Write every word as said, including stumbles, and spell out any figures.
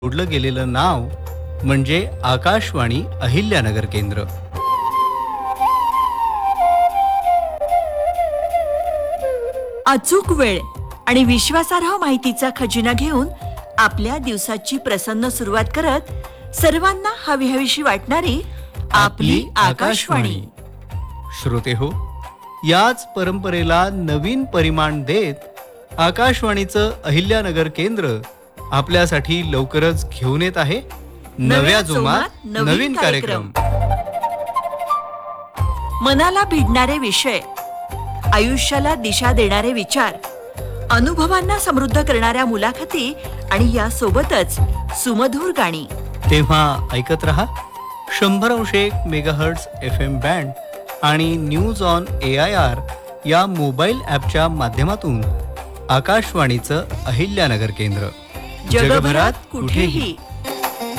जोडलं गेलेलं नाव म्हणजे आकाशवाणी अहिल्यानगर केंद्र. अचूक वेळ आणि विश्वासार्ह माहितीचा खजिना घेऊन आपल्या दिवसाची प्रसन्न सुरुवात करत सर्वांना हवीहवीशी वाटणारी आपली आकाशवाणी. श्रोते हो, याच परंपरेला नवीन परिमाण देत आकाशवाणीचं अहिल्यानगर केंद्र आपल्यासाठी लवकरच घेऊन येत आहे नव्या जोमात नवीन कार्यक्रम. मनाला भिडणारे विषय, आयुष्याला दिशा देणारे विचार, अनुभवांना समृद्ध करणाऱ्या मुलाखती आणि या सोबतच सुमधुर गाणी. तेव्हा ऐकत रहा शंभर अंश एक मेगाहर्ट्झ एफ एम बँड आणि news on A I R या मोबाईल ॲपच्या माध्यमातून आकाशवाणीचं अहिल्यानगर केंद्र. जगभरात कुठेही